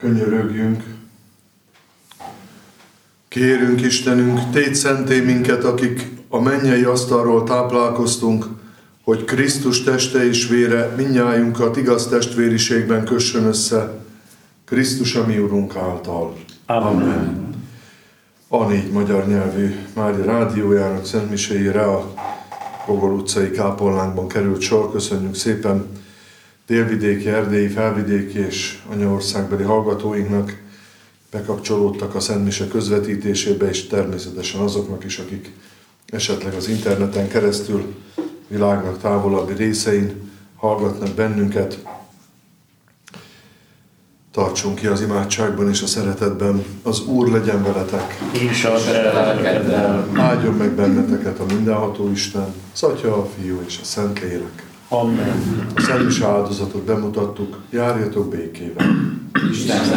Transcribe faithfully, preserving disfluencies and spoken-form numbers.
Könyörögjünk. Kérünk, Istenünk, tégy szenté minket, akik a mennyei asztalról táplálkoztunk, hogy Krisztus teste és vére mindnyájunkat igaz testvériségben kössön össze, Krisztus a mi Urunk által. Amen. Amen. A négy magyar nyelvű Mária rádiójának szentmiséjére a Gogol utcai kápolnánkban került sor. Köszönjük szépen délvidéki, erdélyi, felvidéki és anyaországbeli hallgatóinknak, bekapcsolódtak a szentmise közvetítésébe, és természetesen azoknak is, akik esetleg az interneten keresztül világnak távolabbi részein hallgatnak bennünket. Tartsunk ki az imádságban és a szeretetben. Az Úr legyen veletek. És a te lelkeddel. Áldjon meg benneteket a mindenható Isten, az Atya, a Fiú és a Amen. A szentmise áldozatot bemutattuk, járjatok békével. Isten